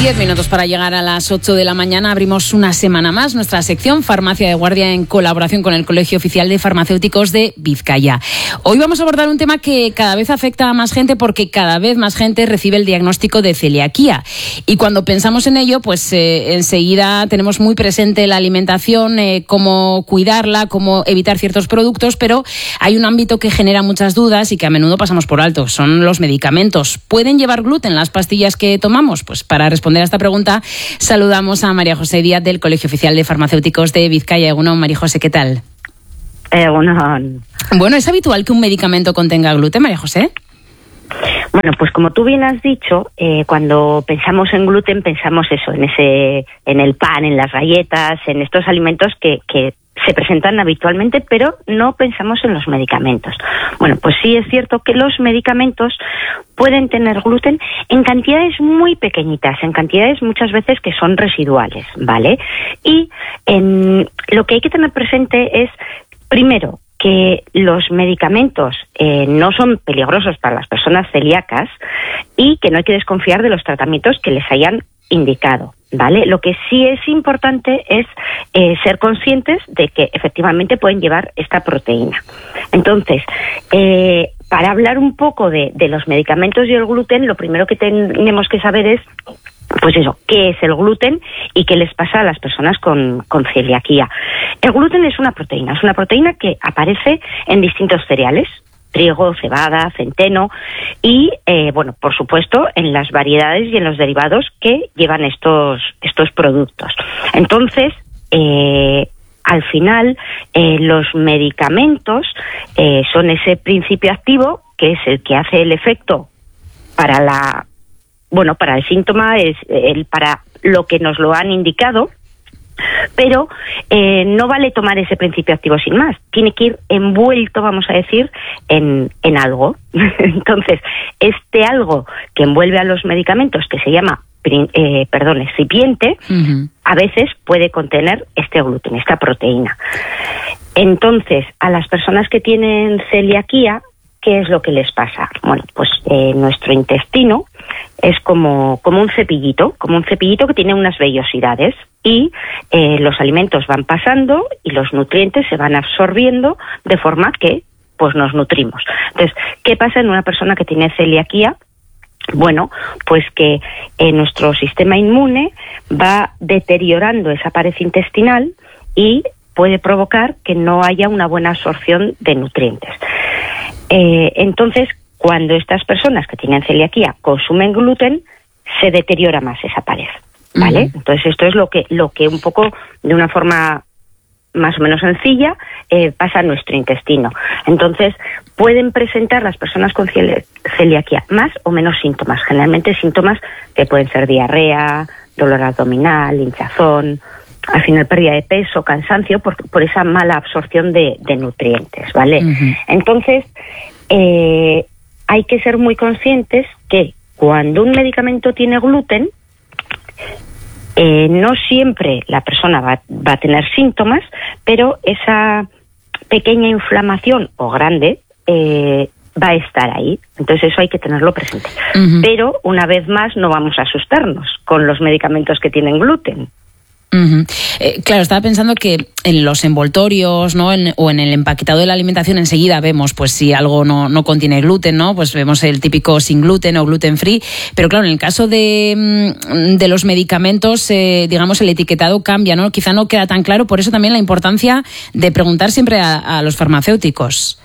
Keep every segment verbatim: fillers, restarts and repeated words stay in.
Diez minutos para llegar a las ocho de la mañana. Abrimos una semana más nuestra sección Farmacia de Guardia en colaboración con el Colegio Oficial de Farmacéuticos de Vizcaya. Hoy vamos a abordar un tema que cada vez afecta a más gente porque cada vez más gente recibe el diagnóstico de celiaquía. Y cuando pensamos en ello, pues eh, enseguida tenemos muy presente la alimentación, eh, cómo cuidarla, cómo evitar ciertos productos, pero hay un ámbito que genera muchas dudas y que a menudo pasamos por alto. Son los medicamentos. ¿Pueden llevar gluten las pastillas que tomamos? Pues para responder a esta pregunta, saludamos a María José Díaz del Colegio Oficial de Farmacéuticos de Vizcaya. Egunon, María José, ¿qué tal? Egunon. Bueno, ¿es habitual que un medicamento contenga gluten, María José? Bueno, pues como tú bien has dicho, eh, cuando pensamos en gluten pensamos eso, en ese, en el pan, en las galletas, en estos alimentos que, que se presentan habitualmente, pero no pensamos en los medicamentos. Bueno, pues sí es cierto que los medicamentos pueden tener gluten en cantidades muy pequeñitas, en cantidades muchas veces que son residuales, ¿vale? Y en, lo que hay que tener presente es, primero, que los medicamentos eh, no son peligrosos para las personas celíacas y que no hay que desconfiar de los tratamientos que les hayan indicado, ¿vale? Lo que sí es importante es eh, ser conscientes de que efectivamente pueden llevar esta proteína. Entonces, eh, para hablar un poco de, de los medicamentos y el gluten, lo primero que tenemos que saber es, pues eso, qué es el gluten y qué les pasa a las personas con, con celiaquía. El gluten es una proteína, es una proteína que aparece en distintos cereales, trigo, cebada, centeno y, eh, bueno, por supuesto, en las variedades y en los derivados que llevan estos, estos productos. Entonces, eh, al final, eh, los medicamentos eh, son ese principio activo que es el que hace el efecto para la Bueno, para el síntoma, es el para lo que nos lo han indicado, pero eh, no vale tomar ese principio activo sin más. Tiene que ir envuelto, vamos a decir, en, en algo. Entonces, este algo que envuelve a los medicamentos, que se llama, eh, perdón, excipiente, uh-huh. a veces puede contener este gluten, esta proteína. Entonces, a las personas que tienen celiaquía, ¿qué es lo que les pasa? Bueno, pues eh, nuestro intestino es como, como un cepillito, como un cepillito que tiene unas vellosidades y eh, los alimentos van pasando y los nutrientes se van absorbiendo de forma que pues nos nutrimos. Entonces, ¿qué pasa en una persona que tiene celiaquía? Bueno, pues que eh, nuestro sistema inmune va deteriorando esa pared intestinal y puede provocar que no haya una buena absorción de nutrientes. Eh, entonces, cuando estas personas que tienen celiaquía consumen gluten, se deteriora más esa pared, ¿vale? Uh-huh. Entonces, esto es lo que, lo que un poco, de una forma más o menos sencilla, eh, pasa a nuestro intestino. Entonces, pueden presentar las personas con celiaquía más o menos síntomas, generalmente síntomas que pueden ser diarrea, dolor abdominal, hinchazón, al final pérdida de peso, cansancio, por, por esa mala absorción de, de nutrientes, ¿vale? Uh-huh. Entonces, eh, hay que ser muy conscientes que cuando un medicamento tiene gluten, eh, no siempre la persona va, va a tener síntomas, pero esa pequeña inflamación o grande eh, va a estar ahí. Entonces eso hay que tenerlo presente. Uh-huh. Pero una vez más no vamos a asustarnos con los medicamentos que tienen gluten. Uh-huh. Eh, claro, estaba pensando que en los envoltorios, ¿no? en, o en el empaquetado de la alimentación enseguida vemos pues si algo no, no contiene gluten, ¿no? Pues vemos el típico sin gluten o gluten free, pero claro, en el caso de, de los medicamentos, eh, digamos, el etiquetado cambia, ¿no? Quizá no queda tan claro, por eso también la importancia de preguntar siempre a, a los farmacéuticos.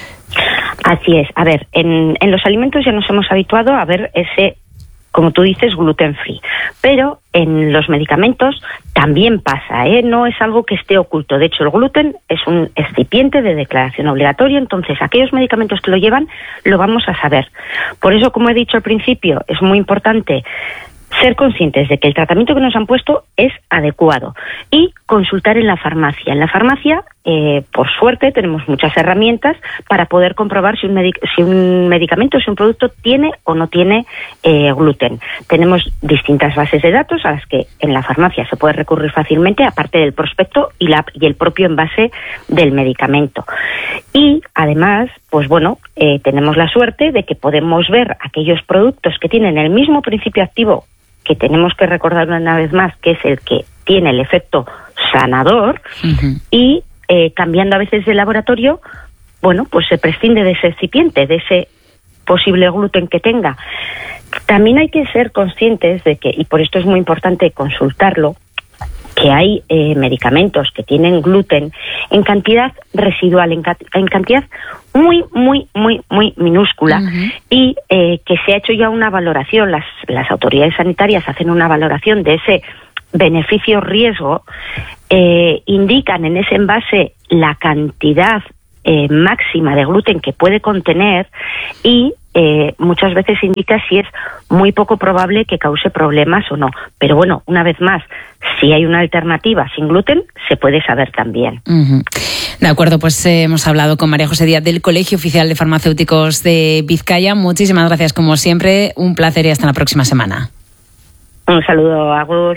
Así es. A ver, en, en los alimentos ya nos hemos habituado a ver ese, como tú dices, gluten free. Pero en los medicamentos también pasa, ¿eh? No es algo que esté oculto. De hecho, el gluten es un excipiente de declaración obligatoria, entonces aquellos medicamentos que lo llevan lo vamos a saber. Por eso, como he dicho al principio, es muy importante ser conscientes de que el tratamiento que nos han puesto es adecuado y consultar en la farmacia. En la farmacia, eh, por suerte, tenemos muchas herramientas para poder comprobar si un, medic- si un medicamento, si un producto tiene o no tiene eh, gluten. Tenemos distintas bases de datos a las que en la farmacia se puede recurrir fácilmente, aparte del prospecto y, la, y el propio envase del medicamento. Y además, pues bueno, eh, tenemos la suerte de que podemos ver aquellos productos que tienen el mismo principio activo que tenemos que recordar una vez más que es el que tiene el efecto sanador, uh-huh. y eh, cambiando a veces de laboratorio, bueno, pues se prescinde de ese excipiente, de ese posible gluten que tenga. También hay que ser conscientes de que, y por esto es muy importante consultarlo, que hay eh, medicamentos que tienen gluten en cantidad residual, en, ca- en cantidad muy, muy, muy, muy minúscula, uh-huh. y eh, que se ha hecho ya una valoración, las, las autoridades sanitarias hacen una valoración de ese beneficio-riesgo, eh, indican en ese envase la cantidad eh, máxima de gluten que puede contener y eh, muchas veces indica si es muy poco probable que cause problemas o no. Pero bueno, una vez más, si hay una alternativa sin gluten, se puede saber también. Uh-huh. De acuerdo, pues eh, hemos hablado con María José Díaz del Colegio Oficial de Farmacéuticos de Vizcaya. Muchísimas gracias, como siempre. Un placer y hasta la próxima semana. Un saludo, agur.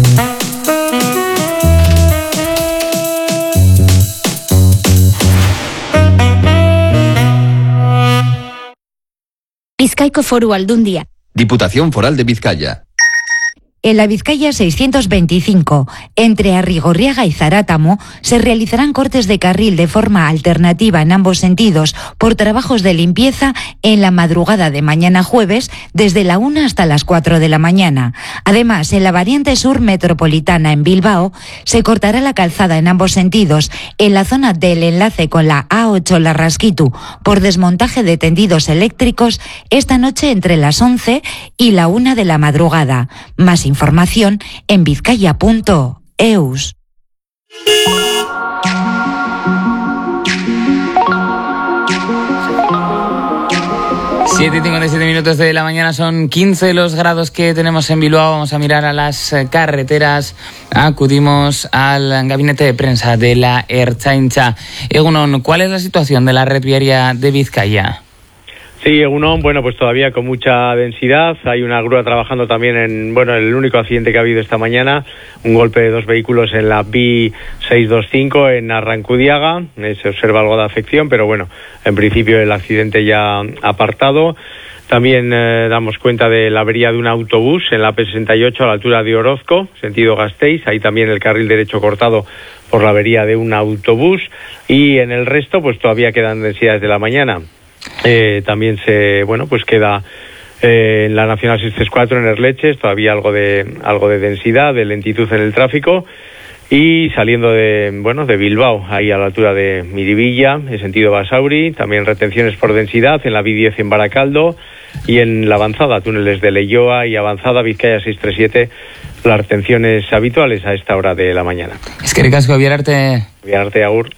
Bizkaiko Foru Aldundia. Diputación Foral de Vizcaya. En la Vizcaya seiscientos veinticinco, entre Arrigorriaga y Zarátamo, se realizarán cortes de carril de forma alternativa en ambos sentidos por trabajos de limpieza en la madrugada de mañana jueves desde la una hasta las cuatro de la mañana. Además, en la variante sur metropolitana en Bilbao, se cortará la calzada en ambos sentidos en la zona del enlace con la A ocho Larrasquitu por desmontaje de tendidos eléctricos esta noche entre las once y la una de la madrugada. Más información en vizcaya punto eus. siete y cincuenta y siete minutos de la mañana, son quince los grados que tenemos en Bilbao. Vamos a mirar a las carreteras. Acudimos al gabinete de prensa de la Ertzaintza. Egunon, ¿cuál es la situación de la red viaria de Vizcaya? Sí, Egunon, bueno, pues todavía con mucha densidad. Hay una grúa trabajando también en, bueno, el único accidente que ha habido esta mañana, un golpe de dos vehículos en la B seiscientos veinticinco en Arrancudiaga. Eh, se observa algo de afección, pero bueno, en principio el accidente ya apartado. También eh, damos cuenta de la avería de un autobús en la P sesenta y ocho a la altura de Orozco, sentido Gasteiz. Ahí también el carril derecho cortado por la avería de un autobús. Y en el resto, pues todavía quedan densidades de la mañana. Eh, también se, bueno, pues queda eh, en la Nacional seiscientos cuatro en Erleches todavía algo de algo de densidad, de lentitud en el tráfico, y saliendo de, bueno, de Bilbao, ahí a la altura de Miribilla, en sentido Basauri, también retenciones por densidad en la B diez en Baracaldo y en la avanzada, túneles de Leioa y avanzada Vizcaya seiscientos treinta y siete, las retenciones habituales a esta hora de la mañana. Es que ricasco, Biararte. Biararte, agur.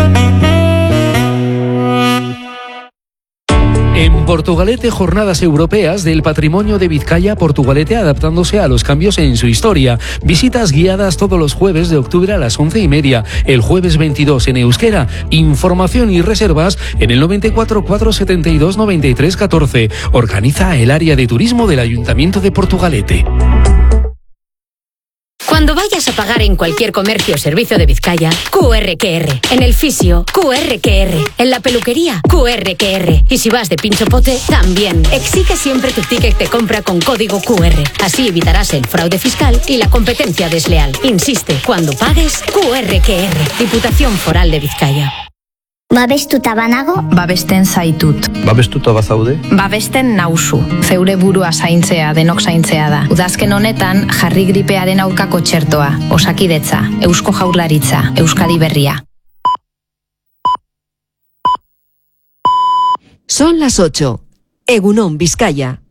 En Portugalete, jornadas europeas del patrimonio de Vizcaya, Portugalete adaptándose a los cambios en su historia. Visitas guiadas todos los jueves de octubre a las once y media. El jueves veintidós en euskera. Información y reservas en el noventa y cuatro, cuatrocientos setenta y dos, noventa y tres, catorce. Organiza el área de turismo del Ayuntamiento de Portugalete. Cuando vayas a pagar en cualquier comercio o servicio de Vizcaya, Q R Q R. En el fisio, Q R Q R. En la peluquería, Q R Q R. Y si vas de pincho pote, también. Exige siempre tu ticket de compra con código Q R. Así evitarás el fraude fiscal y la competencia desleal. Insiste, cuando pagues, Q R Q R. Diputación Foral de Vizcaya. Babestuta banago? Babesten zaitut. Babestuta bazaude? Babesten nauzu. Zeure burua zaintzea, denok zaintzea da. Udazken honetan, jarri gripearen aurkako txertoa. Osakidetza, Eusko Jaurlaritza, Euskadi Berria. Son las ocho. Egunon, Vizcaya.